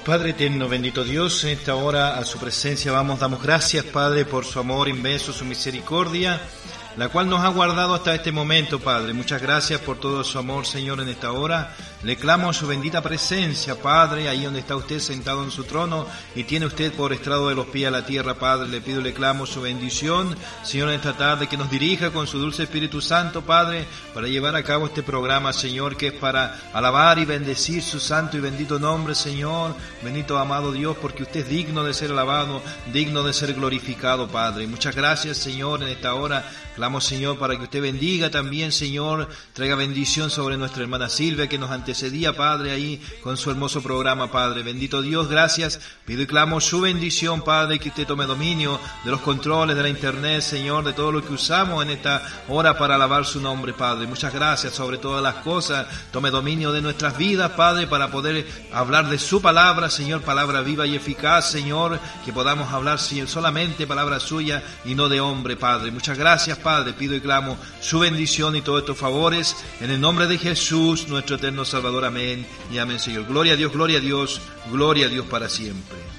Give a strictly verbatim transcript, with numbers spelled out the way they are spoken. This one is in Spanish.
Padre eterno, bendito Dios, en esta hora a su presencia vamos, damos gracias, Padre, por su amor inmenso, su misericordia, la cual nos ha guardado hasta este momento, Padre. Muchas gracias por todo su amor, Señor, en esta hora. Le clamo a su bendita presencia, Padre, ahí donde está usted sentado en su trono y tiene usted por estrado de los pies a la tierra, Padre. Le pido y le clamo su bendición, Señor, en esta tarde, que nos dirija con su dulce Espíritu Santo, Padre, para llevar a cabo este programa, Señor, que es para alabar y bendecir su santo y bendito nombre, Señor. Bendito amado Dios, porque usted es digno de ser alabado, digno de ser glorificado, Padre. Muchas gracias, Señor, en esta hora. Clamo, Señor, para que usted bendiga también, Señor, traiga bendición sobre nuestra hermana Silvia, que nos antecedía, Padre, ahí con su hermoso programa, Padre. Bendito Dios, gracias. Pido y clamo su bendición, Padre, que usted tome dominio de los controles de la internet, Señor, de todo lo que usamos en esta hora para alabar su nombre, Padre. Muchas gracias sobre todas las cosas. Tome dominio de nuestras vidas, Padre, para poder hablar de su palabra, Señor, palabra viva y eficaz, Señor, que podamos hablar, Señor, solamente palabra suya y no de hombre, Padre. Muchas gracias, Padre, pido y clamo su bendición y todos estos favores en el nombre de Jesús, nuestro eterno Salvador. Amén y amén, Señor. Gloria a Dios, gloria a Dios, gloria a Dios para siempre.